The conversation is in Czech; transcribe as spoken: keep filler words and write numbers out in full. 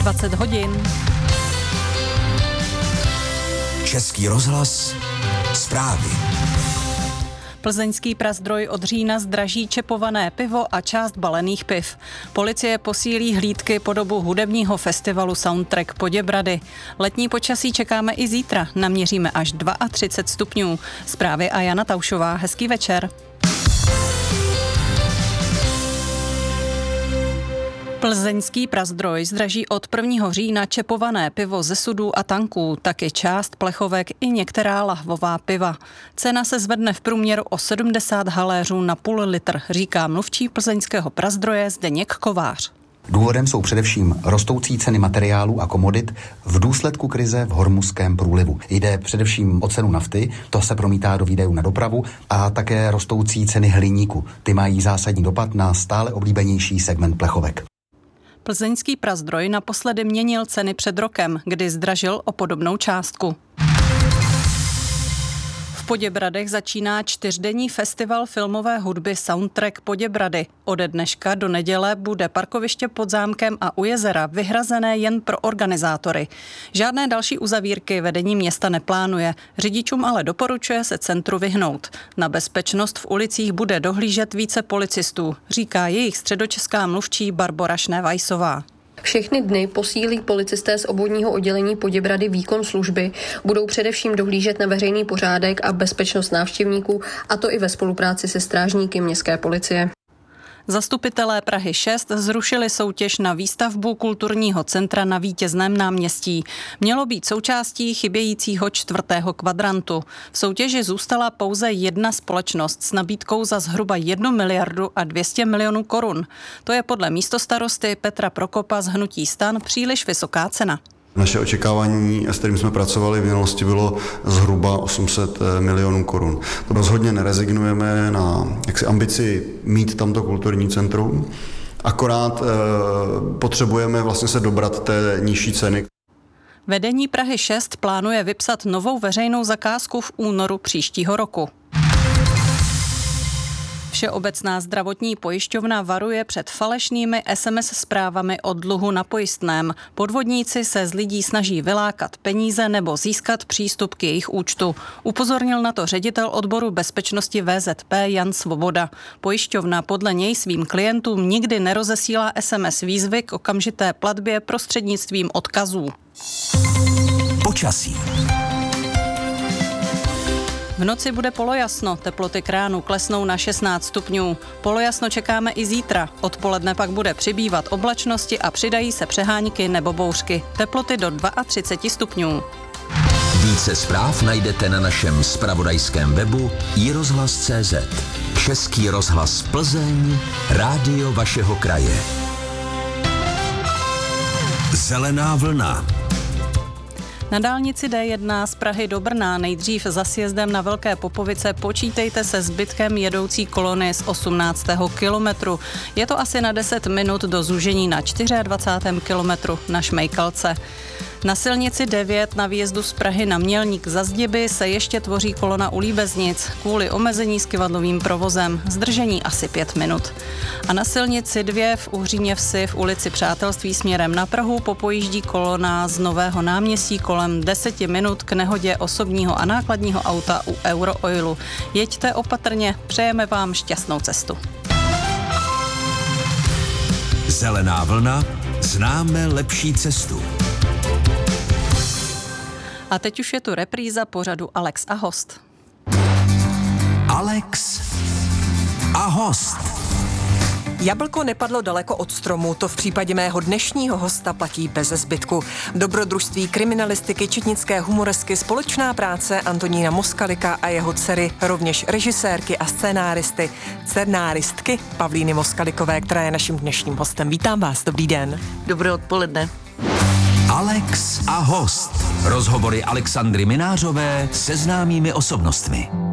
dvacet hodin. Český rozhlas, zprávy. Plzeňský Prazdroj od října zdraží čepované pivo a část balených piv. Policie posílí hlídky po dobu hudebního festivalu Soundtrack Poděbrady. Letní počasí čekáme i zítra, naměříme až třicet dva stupňů. Zprávy a Jana Taušová, hezký večer. Plzeňský Prazdroj zdraží od prvního října čepované pivo ze sudů a tanků, taky část plechovek i některá lahvová piva. Cena se zvedne v průměru o sedmdesát haléřů na půl litr, říká mluvčí plzeňského Prazdroje Zdeněk Kovář. Důvodem jsou především rostoucí ceny materiálů a komodit v důsledku krize v Hormuzském průlivu. Jde především o cenu nafty, to se promítá do výdajů na dopravu, a také rostoucí ceny hliníku. Ty mají zásadní dopad na stále oblíbenější segment plechovek. Plzeňský Prazdroj naposledy měnil ceny před rokem, kdy zdražil o podobnou částku. V Poděbradech začíná čtyřdenní festival filmové hudby Soundtrack Poděbrady. Ode dneška do neděle bude parkoviště pod zámkem a u jezera vyhrazené jen pro organizátory. Žádné další uzavírky vedení města neplánuje. Řidičům ale doporučuje se centru vyhnout. Na bezpečnost v ulicích bude dohlížet více policistů, říká jejich středočeská mluvčí Barbora Šnevajsová. Všechny dny posílí policisté z obvodního oddělení Poděbrady výkon služby, budou především dohlížet na veřejný pořádek a bezpečnost návštěvníků, a to i ve spolupráci se strážníky městské policie. Zastupitelé Prahy šest zrušili soutěž na výstavbu kulturního centra na Vítězném náměstí. Mělo být součástí chybějícího čtvrtého kvadrantu. V soutěži zůstala pouze jedna společnost s nabídkou za zhruba jednu miliardu a dvě stě milionů korun. To je podle místostarosty Petra Prokopa z hnutí STAN příliš vysoká cena. Naše očekávání, s kterým jsme pracovali v minulosti, bylo zhruba osm set milionů korun. Rozhodně nerezignujeme na jaksi ambici mít tamto kulturní centrum, akorát e, potřebujeme vlastně se dobrat té nižší ceny. Vedení Prahy šest plánuje vypsat novou veřejnou zakázku v únoru příštího roku. Všeobecná zdravotní pojišťovna varuje před falešnými es em es zprávami o dluhu na pojistném. Podvodníci se z lidí snaží vylákat peníze nebo získat přístup k jejich účtu. Upozornil na to ředitel odboru bezpečnosti vé zet pé Jan Svoboda. Pojišťovna podle něj svým klientům nikdy nerozesílá es em es výzvy k okamžité platbě prostřednictvím odkazů. Počasí. V noci bude polojasno, teploty k ránu klesnou na šestnáct stupňů. Polojasno čekáme i zítra, odpoledne pak bude přibývat oblačnosti a přidají se přehánky nebo bouřky. Teploty do třicet dva stupňů. Více zpráv najdete na našem zpravodajském webu i rozhlas tečka cé zet. Český rozhlas Plzeň, rádio vašeho kraje. Zelená vlna. Na dálnici dé jedna z Prahy do Brna nejdřív za sjezdem na Velké Popovice počítejte se zbytkem jedoucí kolony z osmnáctého kilometru. Je to asi na deset minut do zúžení na dvacátém čtvrtém kilometru na Šmejkalce. Na silnici devět na výjezdu z Prahy na Mělník za Zdiby se ještě tvoří kolona u Líbeznic kvůli omezení s kyvadlovým provozem. Zdržení asi pět minut. A na silnici dvě v Uhříně Vsi v ulici Přátelství směrem na Prahu popojíždí kolona z Nového náměstí kolem deseti minut k nehodě osobního a nákladního auta u Eurooilu. Jeďte opatrně, přejeme vám šťastnou cestu. Zelená vlna, známe lepší cestu. A teď už je tu repríza pořadu Alex a host. Alex a host. Jablko nepadlo daleko od stromu, to v případě mého dnešního hosta platí beze zbytku. Dobrodružství kriminalistiky, četnické humoresky, společná práce Antonína Moskalika a jeho dcery, rovněž režisérky a scénáristy, scénáristky Pavlíny Moskalikové, která je naším dnešním hostem. Vítám vás, dobrý den. Dobré odpoledne. Alex a host. Rozhovory Alexandry Minářové se známými osobnostmi.